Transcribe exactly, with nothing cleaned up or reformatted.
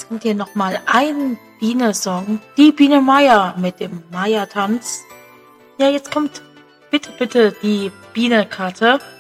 kommt hier nochmal ein Biene-Song. Die Biene Meier mit dem Meier-Tanz. Ja, jetzt kommt bitte, bitte die Biene-Karte.